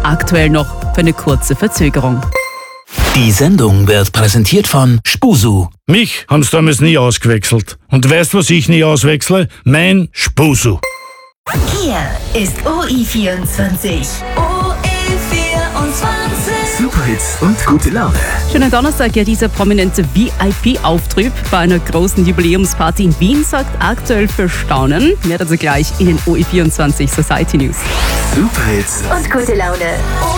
aktuell noch für eine kurze Verzögerung. Die Sendung wird präsentiert von Spusu. Mich haben sie damals nie ausgewechselt. Und weißt was ich nie auswechsle? Mein Spusu. Hier ist OI24. Superhits und gute Laune. Schönen Donnerstag, ja, dieser prominente VIP-Auftritt bei einer großen Jubiläumsparty in Wien sorgt aktuell für Staunen. Mehr dazu gleich in den OI24 Society News. Superhits Und gute Laune.